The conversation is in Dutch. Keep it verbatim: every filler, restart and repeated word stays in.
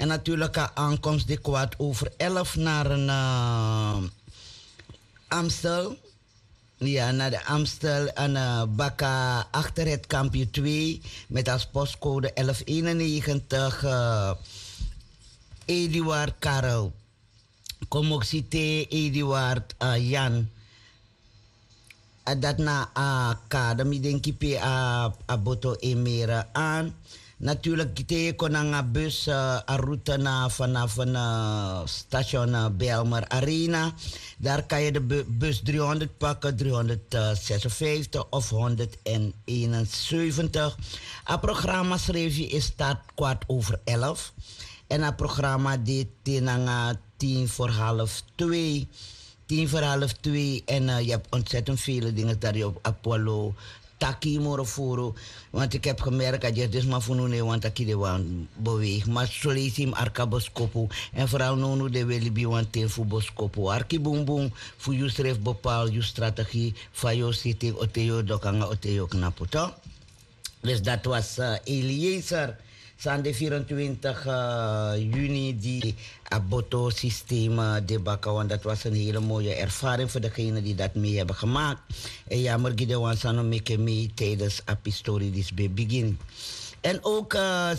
En natuurlijk een aankomst die kwart over elf naar een uh, Amstel. Ja, naar de Amstel en uh, Bakka achter het kampje twee met als postcode elf eenennegentig uh, Eduard Karel. Kom ook cité Eduard uh, Jan. Uh, dat na a kade mi denki pe a a boto emera aan. Natuurlijk kite kon een bus uh, a route na vanaf een uh, station uh, Belmer Arena. Daar kan je de bu bus driehonderd pakken, driehonderdzesenvijftig of honderdeenenzeventig. Het programma schreef je is start kwart over elf. En het programma dit tegen tien voor half twee. Tien voor half twee. En uh, je hebt ontzettend vele dingen daar je op Apollo Taki Moroforo. Want ik heb gemerkt dat je dus maar voor nu want ik de wan beweeg. Maar zo lees je hem arka boskopo. En vooral nu de wil je want ten voor boskopo. Arki boom boom. Voor je schrijf bepaal je strategie. Van je zitting oteo dokanga oteo knaputo. Dus dat was uh, Eliezer. Zijn de vierentwintig uh, juni die Aboto-systeem uh, debakken. Want dat was een hele mooie ervaring voor degenen die dat mee hebben gemaakt. En ja, maar Gideon Sano mee tijdens Apistori begin. En ook uh,